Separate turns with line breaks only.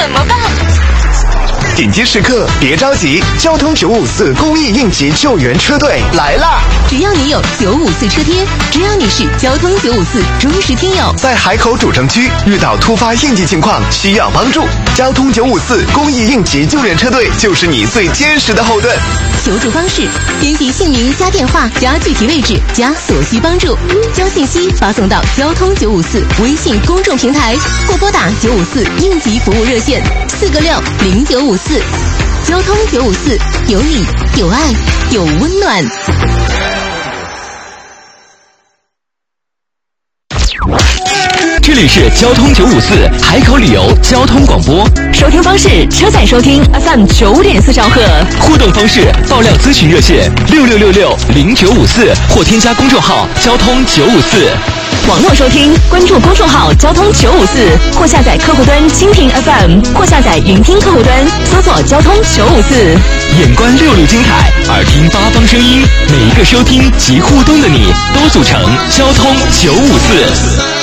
怎么办？
紧急时刻别着急，交通954公益应急救援车队来啦！
只要你有954车贴，只要你是交通954忠实听友，
在海口主城区遇到突发应急情况需要帮助，交通954公益应急救援车队就是你最坚实的后盾。
求助方式：编辑姓名加电话加具体位置加所需帮助，将信息发送到交通954微信公众平台，或拨打954应急服务热线4个60954。交通954，有你有爱有温暖。
这里是交通954海口旅游交通广播，
收听方式：车载收听 FM 9.4兆赫，
互动方式：爆料咨询热线66660954，或添加公众号交通954。
网络收听，关注公众号交通954，或下载客户端蜻蜓 FM， 或下载云听客户端，搜索交通954。
眼观6路精彩，耳听八方声音，每一个收听及互动的你，都组成交通954。